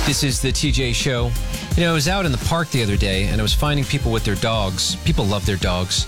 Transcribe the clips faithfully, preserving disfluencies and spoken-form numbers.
This is the T J Show. You know, I was out in the park the other day, and I was finding people with their dogs. People love their dogs.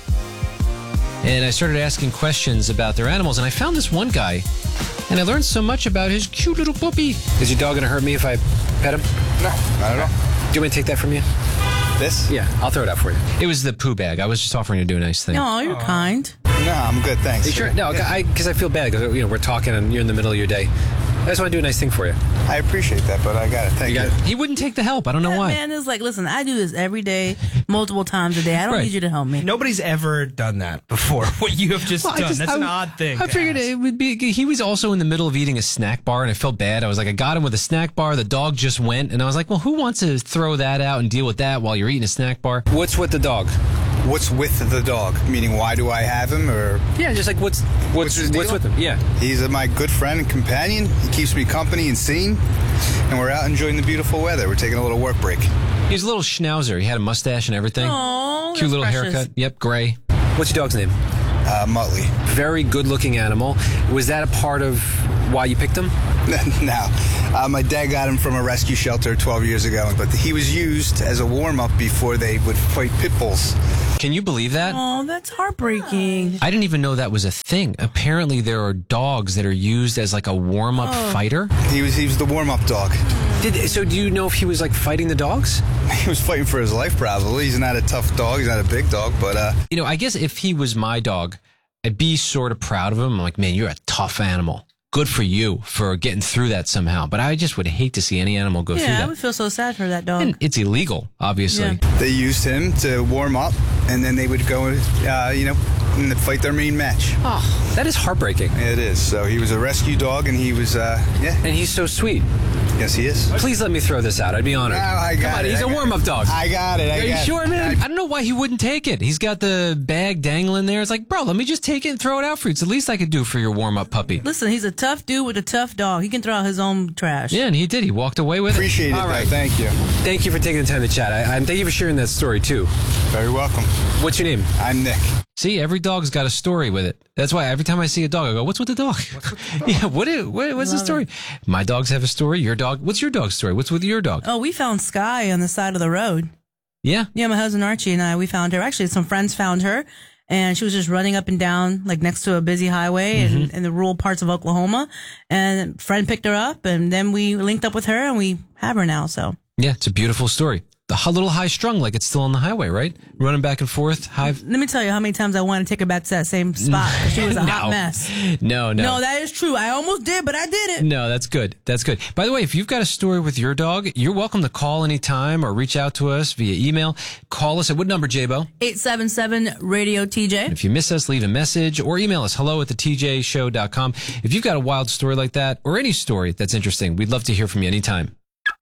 And I started asking questions about their animals, and I found this one guy, and I learned so much about his cute little puppy. Is your dog going to hurt me if I pet him? No, not at all. Do you want me to take that from you? This? Yeah, I'll throw it out for you. It was the poo bag. I was just offering to do a nice thing. No, you're kind. No, I'm good, thanks. Are you sure? No, because I, I feel bad. Because, you know, we're talking, and you're in the middle of your day. I just want to do a nice thing for you. I appreciate that, but I got it. Thank you. you. Got it. He wouldn't take the help. I don't know That why. man is like, listen, I do this every day, multiple times a day. I don't Right. need you to help me. Nobody's ever done that before. What you have just Well, I done. just- That's I- an odd thing. I to figured ask. it would be. He was also in the middle of eating a snack bar, and I felt bad. I was like, I got him with a snack bar. The dog just went, and I was like, well, who wants to throw that out and deal with that while you're eating a snack bar? What's with the dog? What's with the dog? Meaning, why do I have him? Or Yeah, just like what's what's What's his what's deal? with him? Yeah. he's my good friend and companion. He keeps me company and sane. And we're out enjoying the beautiful weather. We're taking a little work break. He's a little schnauzer. He had a mustache and everything. Oh, Cute little precious. haircut. Yep, gray. What's your dog's name? Uh, Muttley. Very good-looking animal. Was that a part of why you picked him? Now, uh, my dad got him from a rescue shelter twelve years ago, but he was used as a warm-up before they would fight pit bulls. Can you believe that? Oh, that's heartbreaking. I didn't even know that was a thing. Apparently, there are dogs that are used as like a warm-up Oh. fighter. He was he was the warm-up dog. Did, so do you know if he was like fighting the dogs? He was fighting for his life, probably. He's not a tough dog. He's not a big dog, but uh, You know, I guess if he was my dog, I'd be sort of proud of him. I'm like, man, you're a tough animal. Good for you for getting through that somehow. But I just would hate to see any animal go through Yeah, I that. would feel so sad for that dog. And it's illegal, obviously. Yeah. they used him to warm up, and then they would go, uh, you know, and fight their main match. Oh, that is heartbreaking. It is. So he was a rescue dog, and he was, uh, yeah, And he's so sweet. yes, he is. Please let me throw this out. I'd be honored. No, I got Come on, it. he's I a got warm-up it. dog. I got it. I Are you got sure, it. man? I- I don't know why he wouldn't take it. He's got the bag dangling there. It's like, bro, let me just take it and throw it out for you. It's the least I could do for your warm-up puppy. Listen, he's a tough dude with a tough dog. He can throw out his own trash. Yeah, and he did. He walked away with Appreciate it. it, All though. right. Thank you. Thank you for taking the time to chat. I, and thank you for sharing that story, too. Very welcome. What's your name? I'm Nick. See, every dog's got a story with it. That's why every time I see a dog, I go, what's with the dog? What's with the dog? Yeah, what is, what, what's the Love story? My dogs have a story. Your dog, what's your dog's story? What's with your dog? Oh, we found Sky on the side of the road. Yeah. Yeah, my husband Archie and I, we found her. Actually, some friends found her, and she was just running up and down, like next to a busy highway Mm-hmm. in, in the rural parts of Oklahoma. And a friend picked her up, and then we linked up with her, and we have her now. So Yeah, it's a beautiful story. The h- little high strung, like it's still on the highway, right? Running back and forth. High. let me tell you how many times I wanted to take her back to that same spot. 'Cause she was a hot No. mess. No, no. No, that is true. I almost did, but I did it. No, that's good. That's good. By the way, if you've got a story with your dog, you're welcome to call anytime or reach out to us via email. Call us at what number, J-Bo? eight seven seven radio T J. If you miss us, leave a message or email us hello at the t j show dot com. If you've got a wild story like that or any story that's interesting, we'd love to hear from you anytime.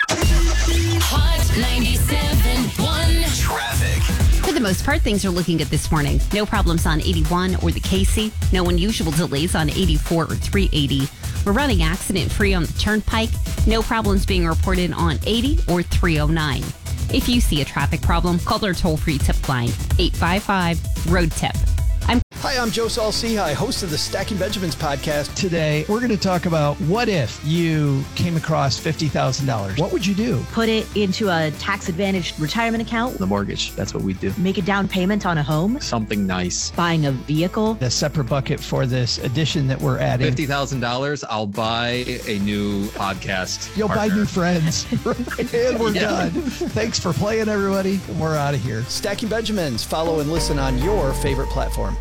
Hot ninety-seven point one. Traffic. For the most part, things are looking good this morning. No problems on eighty-one or the Casey. No unusual delays on eighty-four or three eighty. We're running accident-free on the Turnpike. No problems being reported on eighty or three oh nine. If you see a traffic problem, call our toll-free tip line, eight five five, road tip. I'm Hi, I'm Joe Saul-Sehy, host of the Stacking Benjamins podcast. Today, we're going to talk about what if you came across fifty thousand dollars? What would you do? Put it into a tax-advantaged retirement account. The mortgage. That's what we do. Make a down payment on a home. Something nice. Buying a vehicle. A separate bucket for this addition that we're adding. fifty thousand dollars, I'll buy a new podcast. You'll partner. buy new friends. And we're Yeah. done. Thanks for playing, everybody. We're out of here. Stacking Benjamins. Follow and listen on your favorite platform.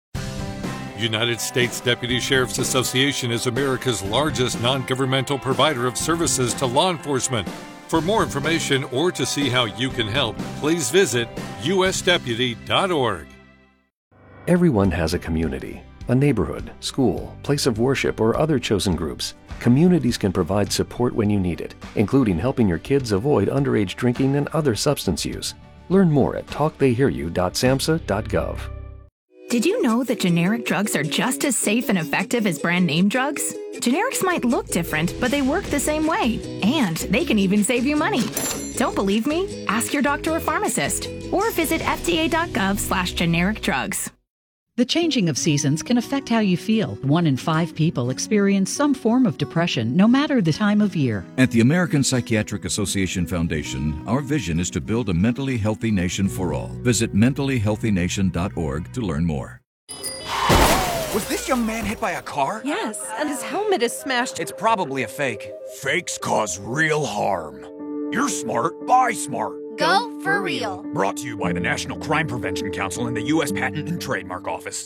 United States Deputy Sheriff's Association is America's largest non-governmental provider of services to law enforcement. For more information or to see how you can help, please visit u s deputy dot org. Everyone has a community, a neighborhood, school, place of worship, or other chosen groups. Communities can provide support when you need it, including helping your kids avoid underage drinking and other substance use. Learn more at talk they hear you dot samhsa dot gov. Did you know that generic drugs are just as safe and effective as brand name drugs? Generics might look different, but they work the same way. And they can even save you money. Don't believe me? Ask your doctor or pharmacist. Or visit f d a dot gov slash generic drugs. The changing of seasons can affect how you feel. One in five people experience some form of depression, no matter the time of year. At the American Psychiatric Association Foundation, our vision is to build a mentally healthy nation for all. Visit mentally healthy nation dot org to learn more. Was this young man hit by a car? Yes, and his helmet is smashed. It's probably a fake. Fakes cause real harm. You're smart. Buy smart. Go for real. Brought to you by the National Crime Prevention Council and the U S Patent and Trademark Office.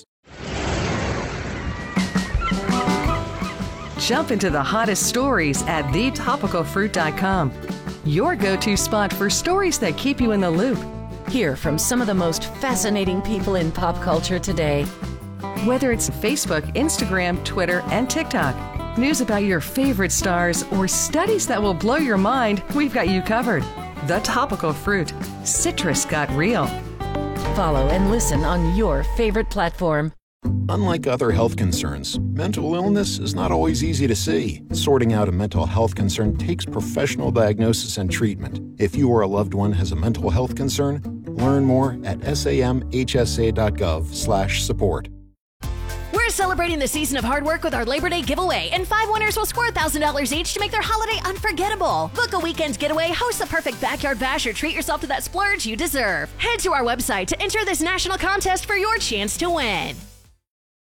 Jump into the hottest stories at the topical fruit dot com. Your go-to spot for stories that keep you in the loop. Hear from some of the most fascinating people in pop culture today. Whether it's Facebook, Instagram, Twitter, and TikTok, news about your favorite stars, or studies that will blow your mind, we've got you covered. The Topical Fruit. Citrus got real. Follow and listen on your favorite platform. Unlike other health concerns, mental illness is not always easy to see. Sorting out a mental health concern takes professional diagnosis and treatment. If you or a loved one has a mental health concern, learn more at samhsa dot gov slash support. We're celebrating the season of hard work with our Labor Day giveaway, and five winners will score one thousand dollars each to make their holiday unforgettable. Book a weekend getaway, host the perfect backyard bash, or treat yourself to that splurge you deserve. Head to our website to enter this national contest for your chance to win.